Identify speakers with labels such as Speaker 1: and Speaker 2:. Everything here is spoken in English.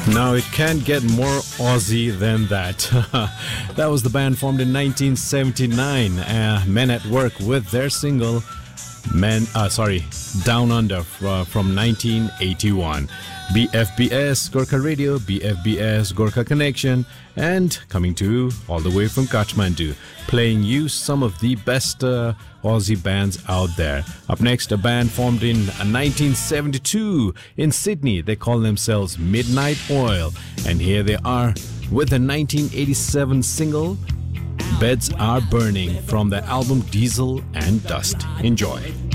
Speaker 1: Now, it can't get more Aussie than that. That was the band formed in 1979, Men at Work, with their single Down Under from 1981. BFBS Gorkha Radio, BFBS Gorkha Connection, and coming to you all the way from Kathmandu, playing you some of the best Aussie bands out there. Up next, a band formed in 1972 in Sydney. They call themselves Midnight Oil, and here they are with the 1987 single Beds Are Burning from the album Diesel and Dust. Enjoy.